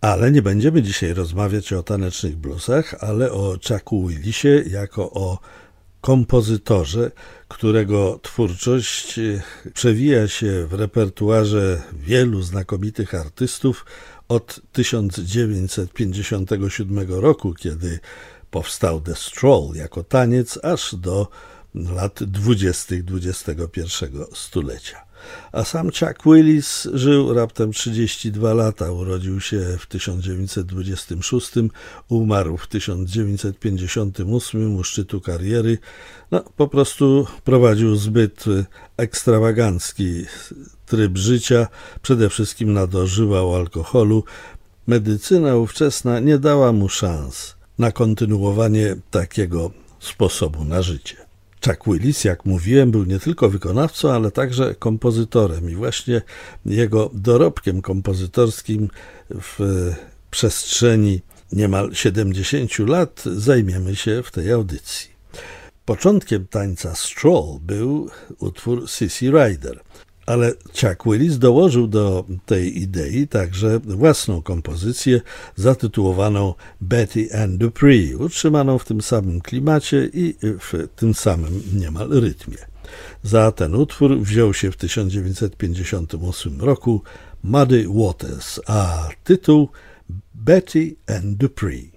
Ale nie będziemy dzisiaj rozmawiać o tanecznych bluesach, ale o Chucku Willisie jako o kompozytorze, którego twórczość przewija się w repertuarze wielu znakomitych artystów od 1957 roku, kiedy powstał The Stroll jako taniec, aż do lat 20. XXI stulecia. A sam Chuck Willis żył raptem 32 lata. Urodził się w 1926, umarł w 1958 u szczytu kariery. Po prostu prowadził zbyt ekstrawagancki tryb życia, przede wszystkim nadużywał alkoholu. Medycyna ówczesna nie dała mu szans na kontynuowanie takiego sposobu na życie. Chuck Willis, jak mówiłem, był nie tylko wykonawcą, ale także kompozytorem i właśnie jego dorobkiem kompozytorskim w przestrzeni niemal 70 lat zajmiemy się w tej audycji. Początkiem tańca stroll był utwór Sissy Rider, ale Chuck Willis dołożył do tej idei także własną kompozycję zatytułowaną Betty and Dupree, utrzymaną w tym samym klimacie i w tym samym niemal rytmie. Za ten utwór wziął się w 1958 roku Muddy Waters, a tytuł Betty and Dupree.